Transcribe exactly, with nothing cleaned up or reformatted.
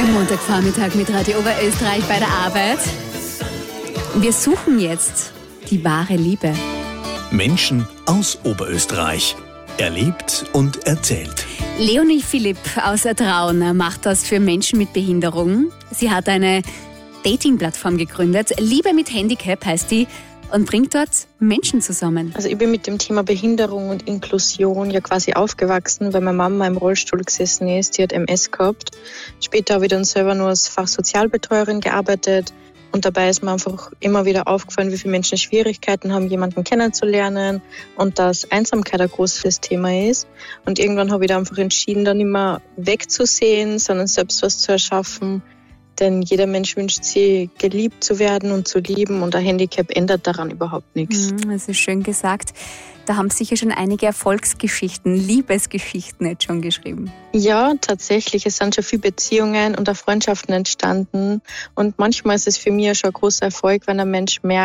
Ein Montagvormittag mit Radio Oberösterreich bei der Arbeit. Wir suchen jetzt die wahre Liebe. Menschen aus Oberösterreich. Erlebt und erzählt. Leonie Philipp aus Traun macht das für Menschen mit Behinderung. Sie hat eine Dating-Plattform gegründet. Liebe mit Handicap heißt die und bringt dort Menschen zusammen. Also ich bin mit dem Thema Behinderung und Inklusion ja quasi aufgewachsen, weil meine Mama im Rollstuhl gesessen ist, die hat M S gehabt. Später habe ich dann selber nur als Fachsozialbetreuerin gearbeitet und dabei ist mir einfach immer wieder aufgefallen, wie viele Menschen Schwierigkeiten haben, jemanden kennenzulernen und dass Einsamkeit ein großes Thema ist. Und irgendwann habe ich da einfach entschieden, dann nicht mehr wegzusehen, sondern selbst was zu erschaffen. Denn jeder Mensch wünscht sich, geliebt zu werden und zu lieben und ein Handicap ändert daran überhaupt nichts. Das ist schön gesagt. Da haben sicher schon einige Erfolgsgeschichten, Liebesgeschichten jetzt schon geschrieben. Ja, tatsächlich. Es sind schon viele Beziehungen und auch Freundschaften entstanden. Und manchmal ist es für mich schon ein großer Erfolg, wenn ein Mensch merkt,